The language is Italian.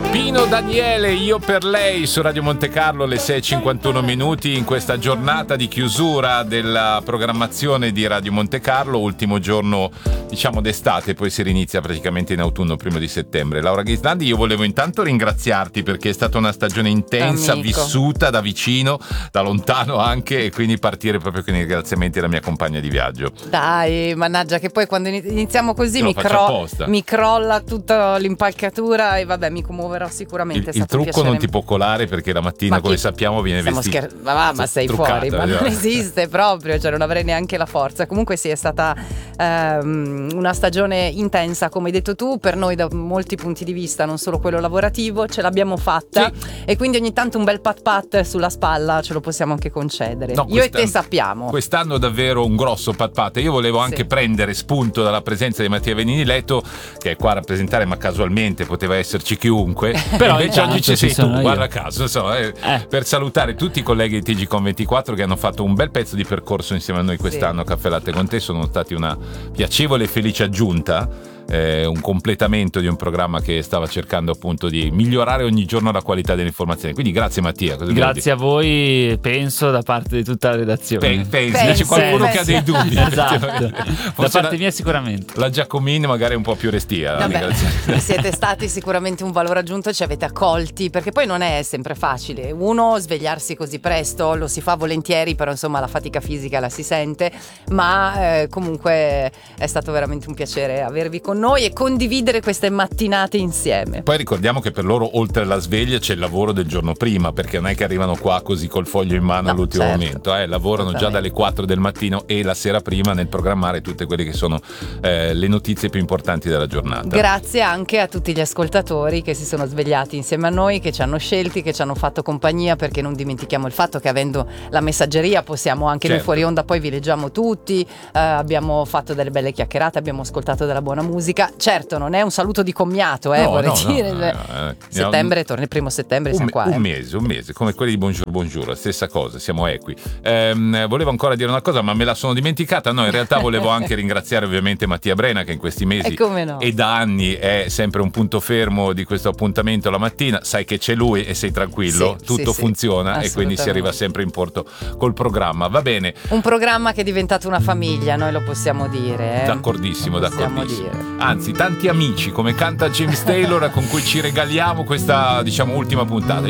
Pino Daniele, Io per lei su Radio Monte Carlo alle 6:51 minuti in questa giornata di chiusura della programmazione di Radio Monte Carlo, ultimo giorno diciamo d'estate, poi si rinizia praticamente in autunno, 1 settembre. Laura Ghislandi, io volevo intanto ringraziarti perché è stata una stagione intensa, vissuta da vicino, da lontano anche, e quindi partire proprio con i ringraziamenti della mia compagna di viaggio. Dai, mannaggia che poi quando iniziamo così mi crolla tutta l'impalcatura e vabbè, mi commuoverò sicuramente. Il trucco non ti può colare perché la mattina, come sappiamo, viene vestito. Ma sei fuori, ma non esiste proprio, cioè non avrei neanche la forza. Comunque sì, è stata una stagione intensa, come hai detto tu, per noi da molti punti di vista, non solo quello lavorativo, ce l'abbiamo fatta, sì. E quindi ogni tanto un bel pat sulla spalla ce lo possiamo anche concedere. No, io e te sappiamo. Quest'anno davvero un grosso pat. Io volevo anche prendere spunto dalla presenza di Mattia Venini Letto, che è qua a rappresentare, ma casualmente poteva esserci chiunque. Però invece oggi ci sei tu, guarda caso, per salutare tutti i colleghi di TG Con 24 che hanno fatto un bel pezzo di percorso insieme a noi quest'anno a Caffè Latte con te. Sono stati una piacevole e felice aggiunta, un completamento di un programma che stava cercando appunto di migliorare ogni giorno la qualità delle informazioni. Quindi grazie Mattia. Grazie a voi, penso, da parte di tutta la redazione. C'è qualcuno che ha dei dubbi. Esatto. Da parte mia sicuramente. La Giacomini magari è un po' più restia. Siete stati sicuramente un valore aggiunto, ci avete accolti, perché poi non è sempre facile. Uno svegliarsi così presto lo si fa volentieri, però insomma la fatica fisica la si sente, ma comunque è stato veramente un piacere avervi con noi e condividere queste mattinate insieme. Poi ricordiamo che per loro oltre alla sveglia c'è il lavoro del giorno prima, perché non è che arrivano qua così col foglio in mano all'ultimo momento, lavorano già dalle 4 del mattino e la sera prima nel programmare tutte quelle che sono le notizie più importanti della giornata. Grazie anche a tutti gli ascoltatori che si sono svegliati insieme a noi, che ci hanno scelti, che ci hanno fatto compagnia, perché non dimentichiamo il fatto che avendo la messaggeria possiamo anche noi fuori onda, poi vi leggiamo tutti, abbiamo fatto delle belle chiacchierate, abbiamo ascoltato della buona musica. Certo, non è un saluto di commiato, vorrei dire. Settembre, torna il 1 settembre, siamo qua. Un mese, come quelli di Bonjour, stessa cosa, siamo equi. Volevo ancora dire una cosa, ma me la sono dimenticata. No, in realtà volevo anche ringraziare ovviamente Mattia Brena, che in questi mesi e da anni è sempre un punto fermo di questo appuntamento la mattina. Sai che c'è lui e sei tranquillo, tutto funziona e quindi si arriva sempre in porto col programma. Va bene. Un programma che è diventato una famiglia, noi lo possiamo dire. D'accordissimo. Anzi, tanti amici, come canta James Taylor, con cui ci regaliamo questa, diciamo, ultima puntata.